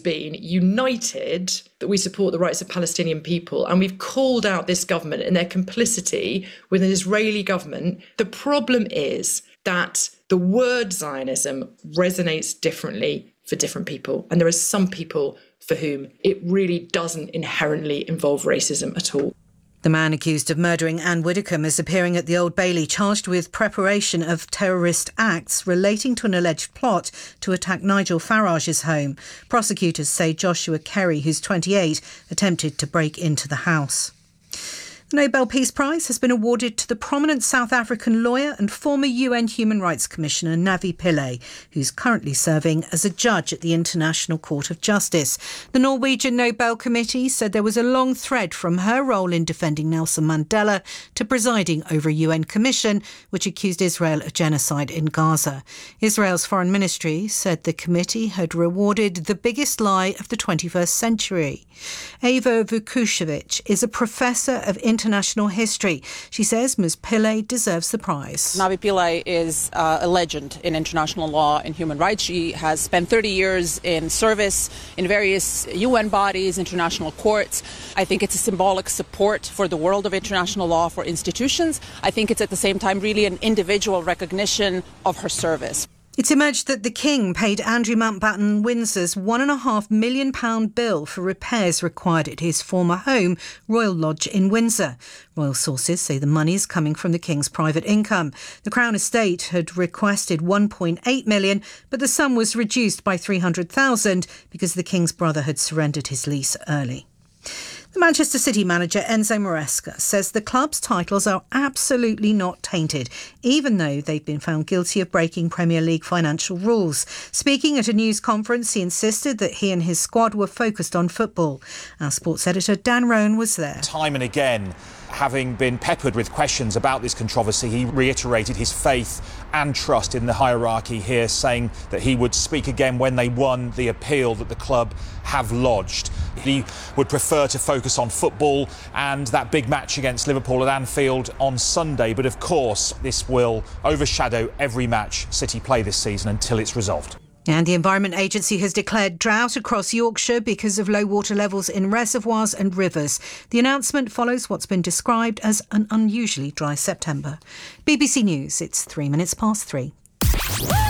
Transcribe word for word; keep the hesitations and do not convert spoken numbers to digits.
been united that we support the rights of Palestinian people, and we've called out this government and their complicity with an Israeli government. The problem is that the word Zionism resonates differently for different people, and there are some people for whom it really doesn't inherently involve racism at all. The man accused of murdering Anne Widdecombe is appearing at the Old Bailey, charged with preparation of terrorist acts relating to an alleged plot to attack Nigel Farage's home. Prosecutors say Joshua Kerry, who's twenty-eight, attempted to break into the house. The Nobel Peace Prize has been awarded to the prominent South African lawyer and former U N Human Rights Commissioner Navi Pillay, who's currently serving as a judge at the International Court of Justice. The Norwegian Nobel Committee said there was a long thread from her role in defending Nelson Mandela to presiding over a U N commission which accused Israel of genocide in Gaza. Israel's foreign ministry said the committee had rewarded the biggest lie of the twenty-first century. Eva Vukushevich is a professor of international International history. She says Miz Pillay deserves the prize. Navi Pillay is uh, a legend in international law and human rights. She has spent thirty years in service in various U N bodies, international courts. I think it's a symbolic support for the world of international law, for institutions. I think it's at the same time really an individual recognition of her service. It's emerged that the King paid Andrew Mountbatten Windsor's one and a half million pound bill for repairs required at his former home, Royal Lodge in Windsor. Royal sources say the money is coming from the King's private income. The Crown Estate had requested one point eight million, but the sum was reduced by three hundred thousand because the King's brother had surrendered his lease early. The Manchester City manager Enzo Maresca says the club's titles are absolutely not tainted, even though they've been found guilty of breaking Premier League financial rules. Speaking at a news conference, he insisted that he and his squad were focused on football. Our sports editor Dan Rowan was there. Time and again, having been peppered with questions about this controversy, he reiterated his faith and trust in the hierarchy here, saying that he would speak again when they won the appeal that the club have lodged. He would prefer to focus on football and that big match against Liverpool at Anfield on Sunday, but of course this will overshadow every match City play this season until it's resolved. And the Environment Agency has declared drought across Yorkshire because of low water levels in reservoirs and rivers. The announcement follows what's been described as an unusually dry September. B B C News, it's three minutes past three.